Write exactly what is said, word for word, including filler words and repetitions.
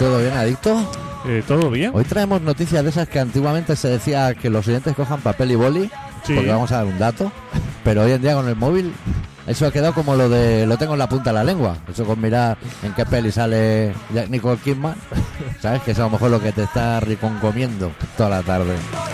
¿Todo bien, adicto? Eh, ¿Todo bien? Hoy traemos noticias de esas que antiguamente se decía que los oyentes cojan papel y boli, Sí. porque vamos a dar un dato, pero hoy en día con el móvil eso ha quedado como lo de lo tengo en la punta de la lengua. Eso con mirar en qué peli sale Jack Nicole Kidman, sabes que es a lo mejor lo que te está riconcomiendo toda la tarde.